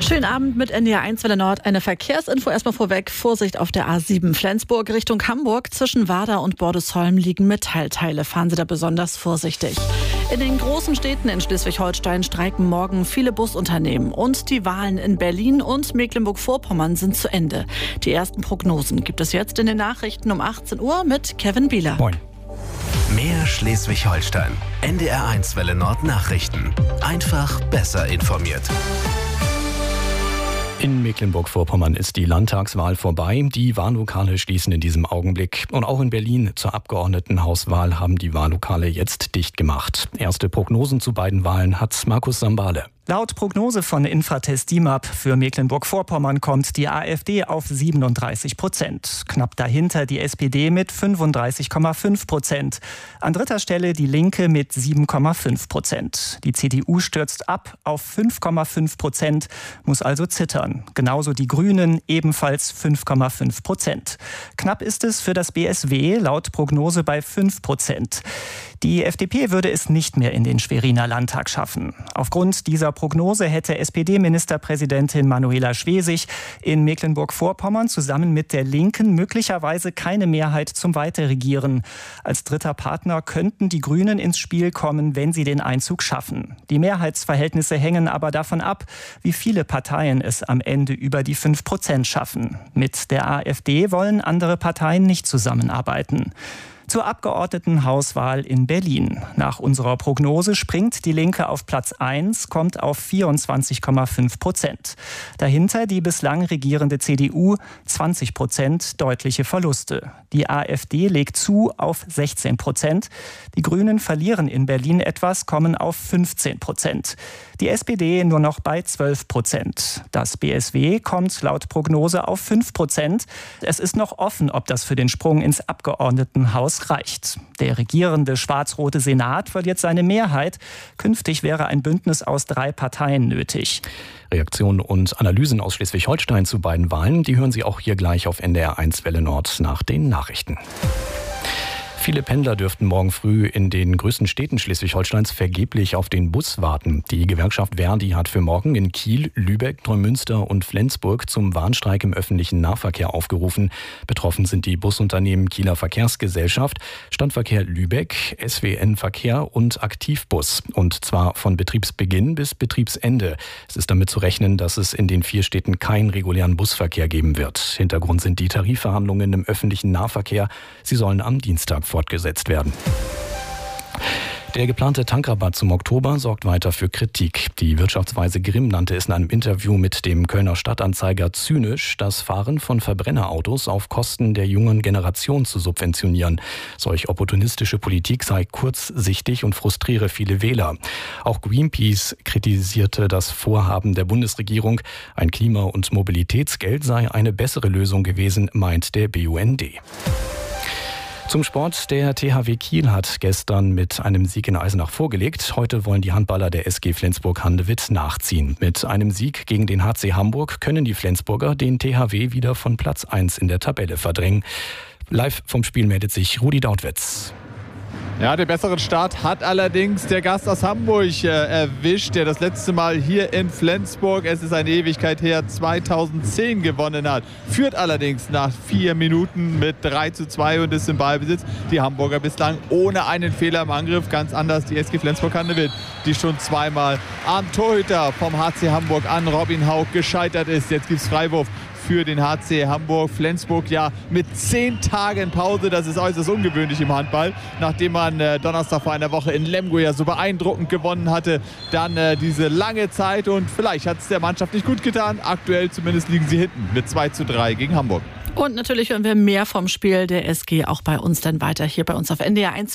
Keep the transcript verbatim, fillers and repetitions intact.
Schönen Abend mit N D R eins Welle Nord. Eine Verkehrsinfo erstmal vorweg. Vorsicht auf der A sieben Flensburg Richtung Hamburg. Zwischen Warda und Bordesholm liegen Metallteile. Fahren Sie da besonders vorsichtig. In den großen Städten in Schleswig-Holstein streiken morgen viele Busunternehmen. Und die Wahlen in Berlin und Mecklenburg-Vorpommern sind zu Ende. Die ersten Prognosen gibt es jetzt in den Nachrichten um achtzehn Uhr mit Kevin Bieler. Moin. Mehr Schleswig-Holstein. N D R eins Welle Nord Nachrichten. Einfach besser informiert. In Mecklenburg-Vorpommern ist die Landtagswahl vorbei. Die Wahllokale schließen in diesem Augenblick. Und auch in Berlin zur Abgeordnetenhauswahl haben die Wahllokale jetzt dicht gemacht. Erste Prognosen zu beiden Wahlen hat Markus Sambale. Laut Prognose von Infratest D I M A P für Mecklenburg-Vorpommern kommt die AfD auf siebenunddreißig Prozent. Knapp dahinter die S P D mit fünfunddreißig Komma fünf Prozent. An dritter Stelle die Linke mit sieben Komma fünf Prozent. Die C D U stürzt ab auf fünf Komma fünf Prozent, muss also zittern. Genauso die Grünen, ebenfalls fünf Komma fünf Prozent. Knapp ist es für das B S W, laut Prognose bei fünf Prozent. Die F D P würde es nicht mehr in den Schweriner Landtag schaffen. Aufgrund dieser Prognose hätte S P D-Ministerpräsidentin Manuela Schwesig in Mecklenburg-Vorpommern zusammen mit der Linken möglicherweise keine Mehrheit zum Weiterregieren. Als dritter Partner könnten die Grünen ins Spiel kommen, wenn sie den Einzug schaffen. Die Mehrheitsverhältnisse hängen aber davon ab, wie viele Parteien es am Ende über die fünf Prozent schaffen. Mit der AfD wollen andere Parteien nicht zusammenarbeiten. Zur Abgeordnetenhauswahl in Berlin. Nach unserer Prognose springt die Linke auf Platz eins, kommt auf vierundzwanzig Komma fünf Prozent. Dahinter die bislang regierende C D U, zwanzig Prozent, deutliche Verluste. Die AfD legt zu auf sechzehn Prozent. Die Grünen verlieren in Berlin etwas, kommen auf fünfzehn Prozent. Die S P D nur noch bei zwölf Prozent. Das B S W kommt laut Prognose auf fünf Prozent. Es ist noch offen, ob das für den Sprung ins Abgeordnetenhaus reicht. Der regierende schwarz-rote Senat verliert seine Mehrheit. Künftig wäre ein Bündnis aus drei Parteien nötig. Reaktionen und Analysen aus Schleswig-Holstein zu beiden Wahlen, die hören Sie auch hier gleich auf N D R eins Welle Nord nach den Nachrichten. Viele Pendler dürften morgen früh in den größten Städten Schleswig-Holsteins vergeblich auf den Bus warten. Die Gewerkschaft ver.di hat für morgen in Kiel, Lübeck, Neumünster und Flensburg zum Warnstreik im öffentlichen Nahverkehr aufgerufen. Betroffen sind die Busunternehmen Kieler Verkehrsgesellschaft, Standverkehr Lübeck, S W N Verkehr und Aktivbus. Und zwar von Betriebsbeginn bis Betriebsende. Es ist damit zu rechnen, dass es in den vier Städten keinen regulären Busverkehr geben wird. Hintergrund sind die Tarifverhandlungen im öffentlichen Nahverkehr. Sie sollen am Dienstag fortgesetzt werden. Der geplante Tankrabatt zum Oktober sorgt weiter für Kritik. Die Wirtschaftsweise Grimm nannte es in einem Interview mit dem Kölner Stadtanzeiger zynisch, das Fahren von Verbrennerautos auf Kosten der jungen Generation zu subventionieren. Solch opportunistische Politik sei kurzsichtig und frustriere viele Wähler. Auch Greenpeace kritisierte das Vorhaben der Bundesregierung. Ein Klima- und Mobilitätsgeld sei eine bessere Lösung gewesen, meint der B U N D. Zum Sport. Der T H W Kiel hat gestern mit einem Sieg in Eisenach vorgelegt. Heute wollen die Handballer der S G Flensburg-Handewitt nachziehen. Mit einem Sieg gegen den H C Hamburg können die Flensburger den T H W wieder von Platz eins in der Tabelle verdrängen. Live vom Spiel meldet sich Rudi Dautwitz. Ja, den besseren Start hat allerdings der Gast aus Hamburg äh, erwischt, der das letzte Mal hier in Flensburg, es ist eine Ewigkeit her, zweitausendzehn gewonnen hat. Führt allerdings nach vier Minuten mit drei zu zwei und ist im Ballbesitz. Die Hamburger bislang ohne einen Fehler im Angriff, ganz anders die S G Flensburg-Handewitt, die schon zweimal am Torhüter vom H C Hamburg an Robin Haug gescheitert ist. Jetzt gibt es Freiwurf für den H C Hamburg. Flensburg ja mit zehn Tagen Pause, das ist äußerst ungewöhnlich im Handball. Nachdem man äh, Donnerstag vor einer Woche in Lemgo ja so beeindruckend gewonnen hatte, dann äh, diese lange Zeit und vielleicht hat es der Mannschaft nicht gut getan. Aktuell zumindest liegen sie hinten mit zwei zu drei gegen Hamburg. Und natürlich hören wir mehr vom Spiel der S G auch bei uns dann weiter hier bei uns auf N D R eins.